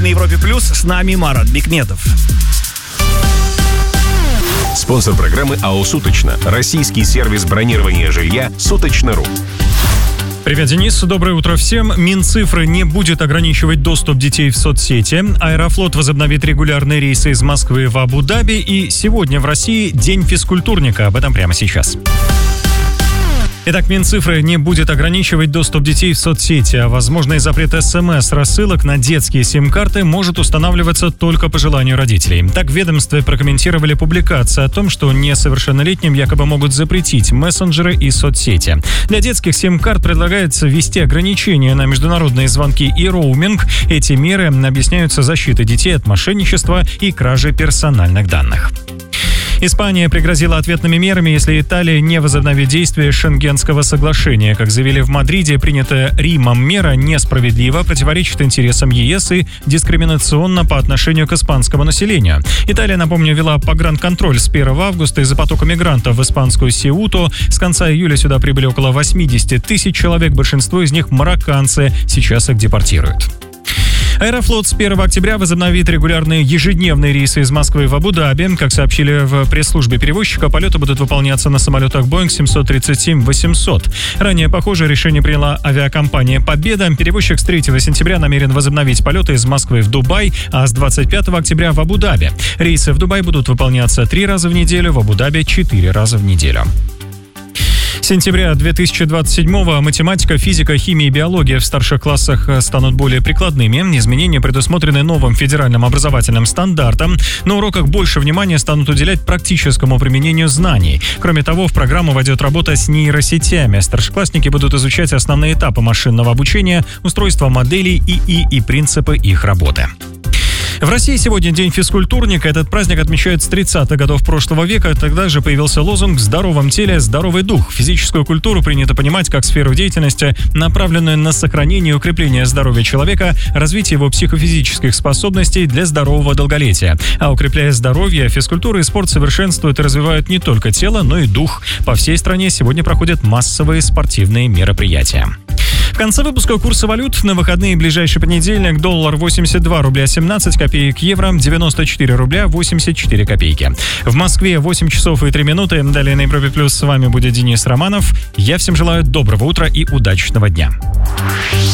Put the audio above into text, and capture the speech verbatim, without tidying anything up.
на Европе Плюс. С нами Марат Бикметов. Спонсор программы АО «Суточно». Российский сервис бронирования жилья «Суточно.ру». Привет, Денис. Доброе утро всем. Минцифры не будет ограничивать доступ детей в соцсети. Аэрофлот возобновит регулярные рейсы из Москвы в Абу-Даби. И сегодня в России День физкультурника. Об этом прямо сейчас. Итак, Минцифры не будет ограничивать доступ детей в соцсети, а возможный запрет СМС-рассылок на детские сим-карты может устанавливаться только по желанию родителей. Так, в ведомстве прокомментировали публикацию о том, что несовершеннолетним якобы могут запретить мессенджеры и соцсети. Для детских сим-карт предлагается ввести ограничения на международные звонки и роуминг. Эти меры объясняются защитой детей от мошенничества и кражи персональных данных. Испания пригрозила ответными мерами, если Италия не возобновит действие Шенгенского соглашения. Как заявили в Мадриде, принятая Римом мера несправедлива, противоречит интересам ЕС и дискриминационна по отношению к испанскому населению. Италия, напомню, вела погранконтроль с первого августа из-за потока мигрантов в испанскую Сеуту. С конца июля сюда прибыли около восемьдесят тысяч человек, большинство из них марокканцы. Сейчас их депортируют. Аэрофлот с первого октября возобновит регулярные ежедневные рейсы из Москвы в Абу-Даби. Как сообщили в пресс-службе перевозчика, полеты будут выполняться на самолетах Boeing семьсот тридцать семь восемьсот. Ранее похожее решение приняла авиакомпания «Победа». Перевозчик с третьего сентября намерен возобновить полеты из Москвы в Дубай, а с двадцать пятого октября в Абу-Даби. Рейсы в Дубай будут выполняться три раза в неделю, в Абу-Даби четыре раза в неделю. С сентября две тысячи двадцать седьмого математика, физика, химия и биология в старших классах станут более прикладными. Изменения предусмотрены новым федеральным образовательным стандартом. На уроках больше внимания станут уделять практическому применению знаний. Кроме того, в программу войдет работа с нейросетями. Старшеклассники будут изучать основные этапы машинного обучения, устройство моделей ИИ и принципы их работы. В России сегодня День физкультурника. Этот праздник отмечают с тридцатых годов прошлого века. Тогда же появился лозунг «В здоровом теле здоровый дух». Физическую культуру принято понимать как сферу деятельности, направленную на сохранение и укрепление здоровья человека, развитие его психофизических способностей для здорового долголетия. А укрепляя здоровье, физкультура и спорт совершенствуют и развивают не только тело, но и дух. По всей стране сегодня проходят массовые спортивные мероприятия. В конце выпуска курсы валют. На выходные ближайший понедельник доллар восемьдесят два рубля семнадцать копеек, евро девяносто четыре рубля восемьдесят четыре копейки. В Москве восемь часов и три минуты. Далее на Европе Плюс с вами будет Денис Романов. Я всем желаю доброго утра и удачного дня.